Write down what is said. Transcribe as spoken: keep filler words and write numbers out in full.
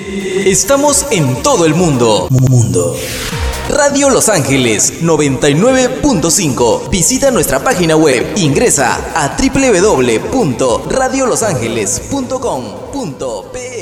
Estamos en todo el mundo. Mundo. Radio Los Ángeles noventa y nueve punto cinco. Visita nuestra página web. Ingresa a doble u doble u doble u punto radio los ángeles punto com punto pe.